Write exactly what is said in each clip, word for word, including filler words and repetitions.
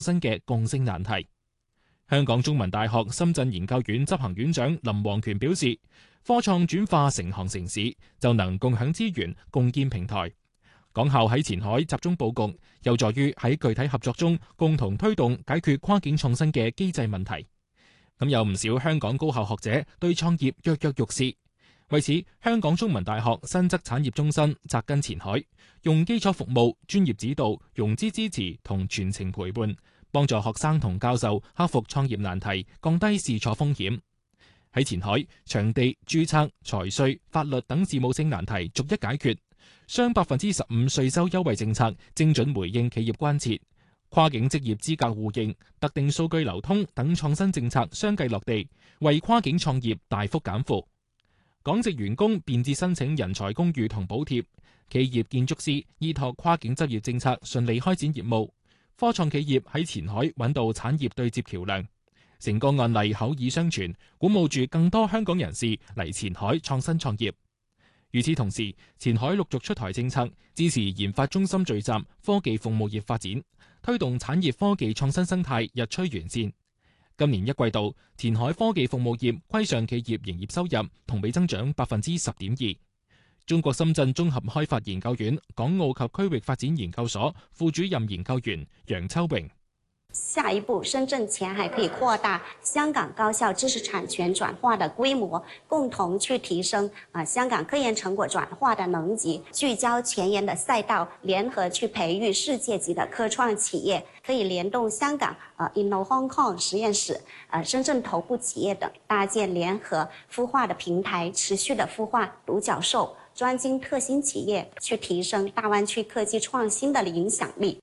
新嘅共性難題。香港中文大學深圳研究院執行院長林王權表示，科創轉化成行成市，就能共享資源、共建平台。港校喺前海集中佈局，有助於喺具體合作中共同推動解決跨境創新嘅機制問題。咁有唔少香港高校學者對創業躍躍欲試，為此香港中文大學新則產業中心扎根前海，用基礎服務、專業指導、融資支持同全程陪伴，幫助學生同教授克服創業難題，降低試錯風險。喺前海，場地、註冊、財稅、法律等事務性難題逐一解決，雙百分之十五稅收優惠政策精準回應企業關切，跨境職業資格互認、特定數據流通等創新政策相繼落地，為跨境創業大幅減負。港籍員工便捷申請人才公寓同補貼，企業建築師依託跨境執業政策順利開展業務，科創企業喺前海揾到產業對接橋梁。成功案例口耳相傳，鼓舞住更多香港人士嚟前海創新創業。與此同時，前海陸續出台政策，支持研發中心聚集科技服務業發展，推動產業科技創新生態日趨完善。今年一季度，前海科技服務業規上企業營業收入同比增長百分之十點二。中國深圳綜合開發研究院港澳及區域發展研究所副主任研究員楊秋榮。 下一步，深圳前海可以擴大香港高校知識產權轉化的規模，共同去提升啊香港科研成果轉化的能級，聚焦前沿的賽道，聯合去培育世界級的科創企業，可以聯動香港啊 Inno Hong Kong 實驗室、啊深圳頭部企業等，搭建聯合孵化的平台，持續的孵化獨角獸、專精特新企業，去提升大灣區科技創新的影響力。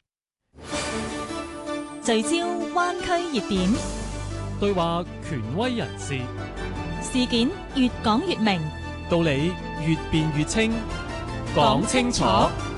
聚焦灣區熱點， 對話權威人士， 事件越講越明， 道理越辯越清，講清楚。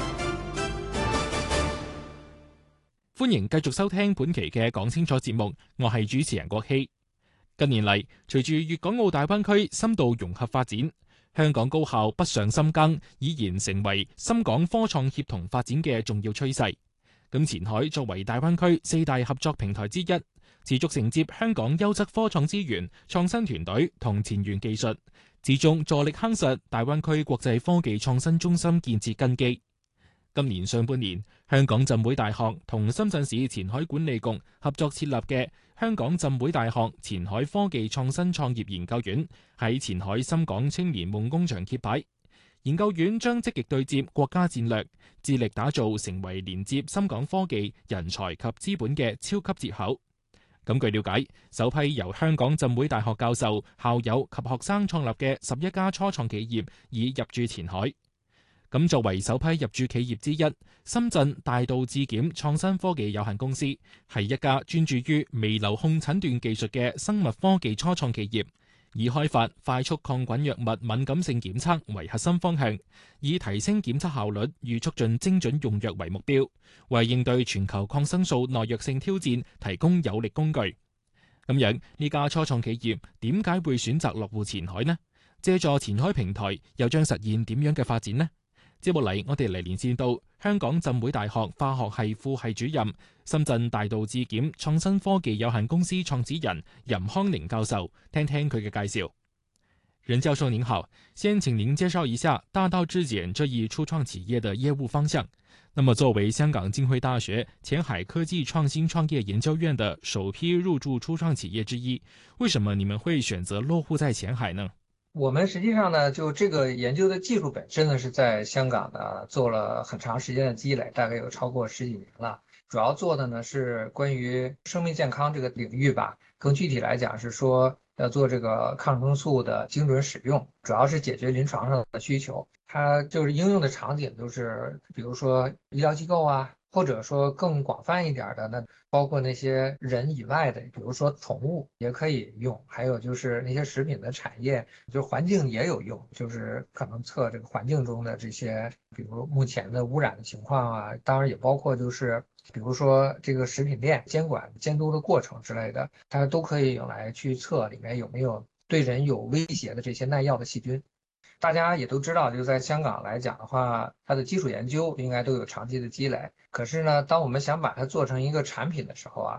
歡迎繼續收聽本期嘅講清楚節目，我係主持人郭希。近年嚟，隨住粵港澳大灣區深度融合發展，香港高校北上深耕已然成為深港科創協同發展嘅重要趨勢。咁前海作為大灣區四大合作平台之一，持續承接香港優質科創資源、創新團隊同前沿技術，始終助力夯實大灣區國際科技創新中心建設根基。今年上半年，香港浸會大學同深圳市前海管理局合作設立嘅香港浸會大學前海科技創新創業研究院喺前海深港青年夢工場揭牌。研究院將積極對接國家戰略，致力打造成為連接深港科技人才及資本嘅超級接口。咁據了解，首批由香港浸會大學教授、校友及學生創立嘅十一家初創企業已入駐前海。咁作為首批入駐企業之一，深圳大道智檢創新科技有限公司係一家專注於微流控診斷技術嘅生物科技初創企業。以開發快速抗菌藥物敏感性檢測為核心方向，以提升檢測效率與促進精準用藥為目標，為應對全球抗生素耐藥性挑戰提供有力工具。咁樣呢家初創企業點解會選擇落戶前海呢？借助前海平台又將實現點樣嘅發展呢？接落嚟，我哋嚟連線到香港浸會大學化學系副系主任、深圳大道智檢創新科技有限公司創始人任康寧教授，聽聽佢嘅介紹。任教授您好，先請您介紹一下大道智檢這一初創企業的業務方向。那麼作為香港浸會大學前海科技創新創業研究院的首批入駐初創企業之一，為什麼你們會選擇落戶在前海呢？ 我們實際上呢，就這個研究的技術本身呢，是在香港呢做了很長時間的積累，大概有超過十幾年了。主要做的呢是關於生命健康這個領域吧，更具體來講是說要做這個抗生素的精準使用，主要是解決臨床上的需求。它就是應用的場景都是，比如說醫療機構啊，或者說更廣泛一點的呢，包括那些人以外的，比如說寵物也可以用，還有就是那些食品的產業，就是環境也有用，就是可能測這個環境中的這些，比如目前的污染的情況啊，當然也包括就是比如說這個食品鏈監管監督的過程之類的，它都可以用來去測裡面有沒有對人有威脅的這些耐藥的細菌。 大家也都知道，就在香港来讲的话，它的基础研究应该都有长期的积累。可是呢，当我们想把它做成一个产品的时候啊，